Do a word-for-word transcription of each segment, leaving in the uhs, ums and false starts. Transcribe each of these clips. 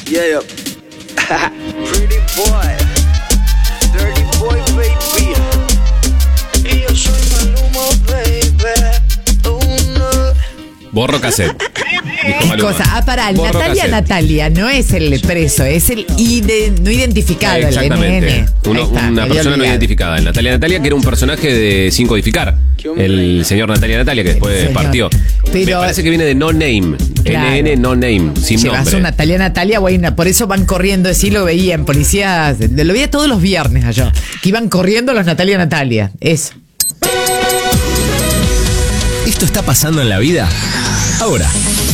Yeah. Pretty boy. Dirty boy, baby. Y yo soy Maluma, baby. Oh, no. Borro cassette. Es cosa, ah, pará, el Borro Natalia cassette. Natalia no es el preso, es el ide, no identificado, el Exactamente. N N. Uno- Ahí está, una me había persona no olvidado. identificada. El Natalia Natalia, que era un personaje de Sin Codificar. El señor Natalia Natalia, que después Señor. partió. Pero- Me parece que viene de No Name. Claro. N N No Name, sin Llevas nombre. un Natalia Natalia, buena, por eso van corriendo, así lo veían, policías, lo veía todos los viernes allá, que iban corriendo los Natalia Natalia, eso. ¿Esto está pasando en la vida? Ahora.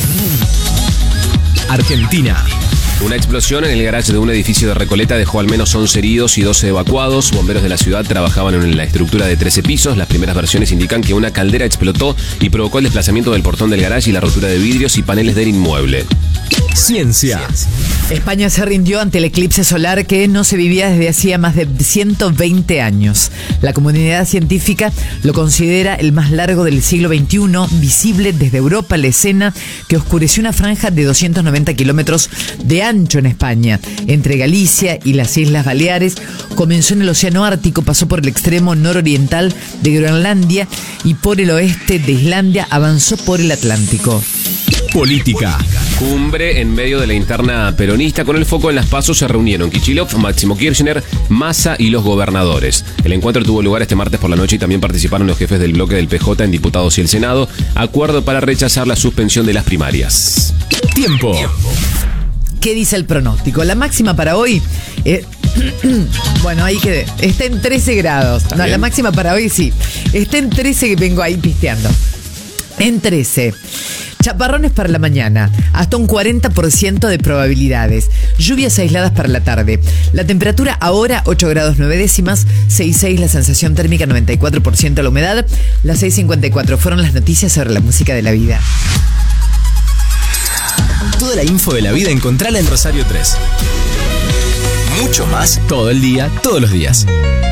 Argentina. Una explosión en el garaje de un edificio de Recoleta dejó al menos once heridos y doce evacuados. Bomberos de la ciudad trabajaban en la estructura de trece pisos. Las primeras versiones indican que una caldera explotó y provocó el desplazamiento del portón del garaje y la rotura de vidrios y paneles del inmueble. Ciencia. España se rindió ante el eclipse solar que no se vivía desde hacía más de ciento veinte años. La comunidad científica lo considera el más largo del siglo veintiuno, visible desde Europa, la escena que oscureció una franja de doscientos noventa kilómetros de ancho en España, entre Galicia y las Islas Baleares. Comenzó en el Océano Ártico, pasó por el extremo nororiental de Groenlandia y por el oeste de Islandia, avanzó por el Atlántico. Política. Cumbre en medio de la interna peronista. Con el foco en las PASO se reunieron Kicillof, Máximo Kirchner, Massa y los gobernadores. El encuentro tuvo lugar este martes por la noche y también participaron los jefes del bloque del P J en diputados y el Senado. Acuerdo para rechazar la suspensión de las primarias. Tiempo. ¿Qué dice el pronóstico? La máxima para hoy, eh, bueno, ahí quedé, está en trece grados. No, bien. la máxima para hoy sí, está en trece, que vengo ahí pisteando. En trece. Chaparrones para la mañana, hasta un cuarenta por ciento de probabilidades. Lluvias aisladas para la tarde. La temperatura ahora ocho grados nueve décimas, seis punto seis la sensación térmica, noventa y cuatro por ciento la humedad. Las seis cincuenta y cuatro fueron las noticias sobre la música de la vida. Toda la info de la vida encontrala en Rosario tres. Mucho más todo el día, todos los días.